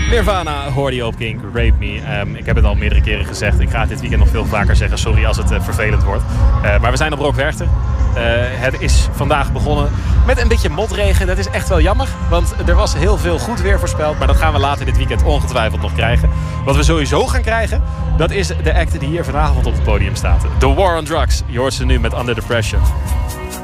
Nirvana hoorde je op Kink, Rape Me. Ik heb het al meerdere keren gezegd. Ik ga het dit weekend nog veel vaker zeggen. Sorry als het vervelend wordt. Maar we zijn op Rock Werchter. Het is vandaag begonnen met een beetje motregen. Dat is echt wel jammer. Want er was heel veel goed weer voorspeld. Maar dat gaan we later dit weekend ongetwijfeld nog krijgen. Wat we sowieso gaan krijgen, dat is de act die hier vanavond op het podium staat. The War on Drugs. Je hoort ze nu met Under the Pressure.